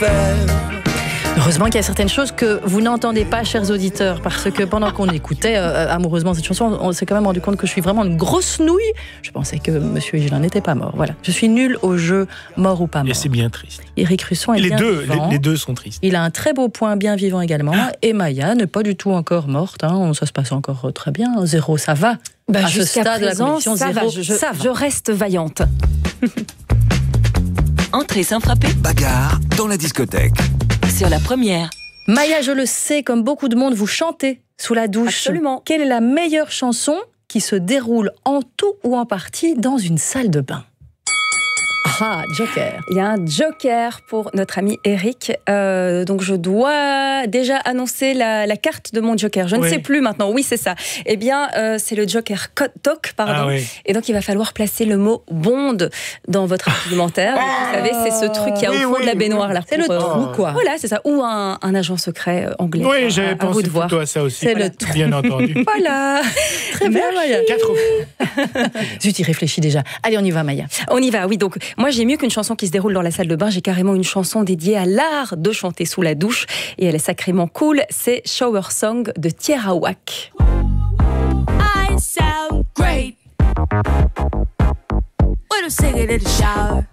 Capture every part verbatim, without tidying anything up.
faire. Heureusement qu'il y a certaines choses que vous n'entendez pas, chers auditeurs, parce que pendant qu'on écoutait euh, amoureusement cette chanson, on s'est quand même rendu compte que je suis vraiment une grosse nouille. Je pensais que Monsieur Higelin n'était pas mort. Voilà, je suis nulle au jeu mort ou pas mort. Et c'est bien triste. Éric Russon est les bien deux, vivant. Les, les deux sont tristes. Il a un très beau point bien vivant également. Ah. Et Maya n'est pas du tout encore morte. Hein. Ça se passe encore très bien. Zéro, ça va. Bah, à ce stade de la compétition, ça zéro, va. Je, ça va. Je reste vaillante. Entrée sans frapper. Bagarre dans la discothèque. Sur la première. Maya, je le sais, comme beaucoup de monde, vous chantez sous la douche. Absolument. Quelle est la meilleure chanson qui se déroule en tout ou en partie dans une salle de bain? Ah, Joker. Il y a un Joker pour notre ami Eric. Euh, donc je dois déjà annoncer la, la carte de mon Joker. Je ne oui. sais plus maintenant. Oui, c'est ça. Eh bien, euh, c'est le Joker Toc, pardon. Ah, oui. Et donc il va falloir placer le mot Bond dans votre argumentaire. Vous savez, c'est ce truc qu'il y a oui, au fond oui, de la baignoire oui. là. C'est le pour, trou, euh, quoi. Voilà, c'est ça. Ou un, un agent secret anglais. Oui, à, j'avais à pensé vous de voir. plutôt à ça aussi. C'est le trou. Bien entendu. Voilà. Très bien, Maya. Quatre fois. Zut, il réfléchit déjà. Allez, on y va, Maya. On y va, oui. Donc, moi, j'ai mieux qu'une chanson qui se déroule dans la salle de bain. J'ai carrément une chanson dédiée à l'art de chanter sous la douche. Et elle est sacrément cool. C'est Shower Song de Tierra Whack. I sound great when I'm singing in the shower.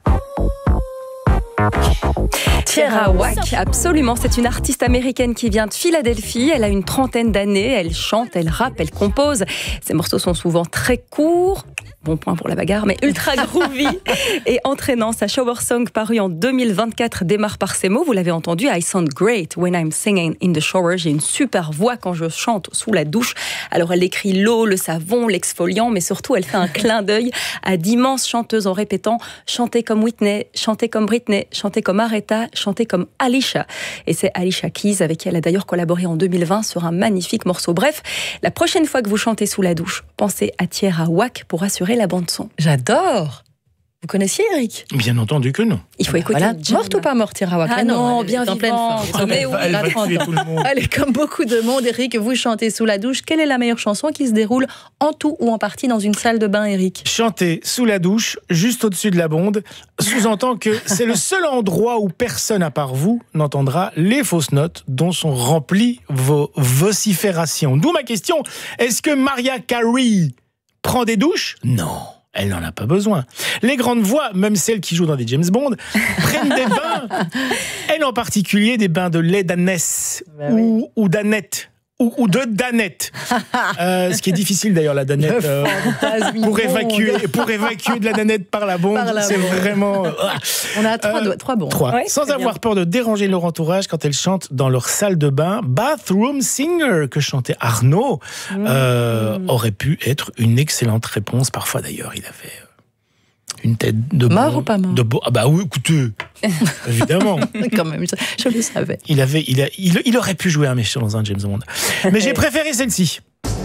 Tierra Whack, absolument. C'est une artiste américaine qui vient de Philadelphie. Elle a une trentaine d'années. Elle chante, elle rappe, elle compose. Ses morceaux sont souvent très courts. Bon point pour la bagarre, mais ultra groovy et entraînant. Sa Shower Song paru en deux mille vingt-quatre démarre par ces mots. Vous l'avez entendu, I sound great when I'm singing in the shower. J'ai une super voix quand je chante sous la douche. Alors elle écrit l'eau, le savon, l'exfoliant, mais surtout elle fait un clin d'œil à d'immenses chanteuses en répétant chanter comme Whitney, chanter comme Britney, chanter comme Aretha, chanter comme Alicia. Et c'est Alicia Keys avec qui elle a d'ailleurs collaboré en deux mille vingt sur un magnifique morceau. Bref, la prochaine fois que vous chantez sous la douche, pensez à Tierra Whack pour assurer la bande-son. J'adore. Vous connaissiez Eric? Bien entendu que non. Il faut écouter. Voilà. Morte ou pas morte, Tierra Whack? Ah non, elle bien est en pleine vivante. forme. Mais Elle oui, va, elle elle a va trente tuer ans. tout le monde. Allez, comme beaucoup de monde, Eric, vous chantez sous la douche. Quelle est la meilleure chanson qui se déroule en tout ou en partie dans une salle de bain, Eric? Chanter sous la douche, juste au-dessus de la bonde, sous-entend que c'est le seul endroit où personne à part vous n'entendra les fausses notes dont sont remplies vos vociférations. D'où ma question, est-ce que Mariah Carey prend des douches? Non. Elle n'en a pas besoin. Les grandes voix, même celles qui jouent dans des James Bond, prennent des bains. Elle en particulier des bains de lait d'ânesse Ben ou, ou d'ânette. Ou, ou de danette. Euh, ce qui est difficile d'ailleurs, la danette. Euh, pour, évacuer, pour évacuer de la danette par la bombe, Par la c'est bombe. vraiment... On a trois, Euh, trois bons. Trois. Ouais, Sans très avoir bien. peur de déranger leur entourage quand elles chantent dans leur salle de bain, Bathroom Singer, que chantait Arnaud, Mmh. euh, aurait pu être une excellente réponse. Parfois d'ailleurs, il avait une tête de Mort bon- ou pas mort de bon- Ah bah oui, écoutez, évidemment. Quand même, je, je le savais. Il, avait, il, a, il, il aurait pu jouer un méchant dans un James Bond. Mais j'ai préféré celle-ci.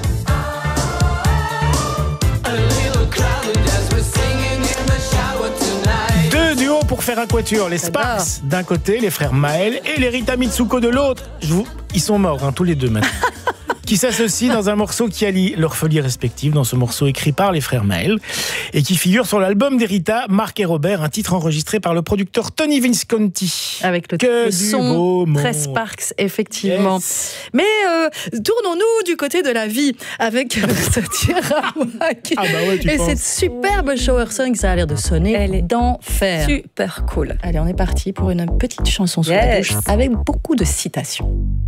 Deux duos pour faire un quatuor. Les Sparks d'un côté, les frères Maël et les Rita Mitsuko de l'autre. Je vous... Ils sont morts, hein, tous les deux maintenant. Qui s'associent dans un morceau qui allie leurs folies respectives, dans ce morceau écrit par les frères Maël, et qui figure sur l'album d'Erita, Marc et Robert, un titre enregistré par le producteur Tony Visconti. Avec le, Que le du son beau monde. très Sparks, effectivement. Yes. Mais euh, tournons-nous du côté de la vie avec ce Tierra Whack. Ah bah ouais, tu Et penses. cette superbe shower song, ça a l'air de sonner Elle est d'enfer. Super cool. Allez, on est parti pour une petite chanson sous la Yes. douche avec beaucoup de citations.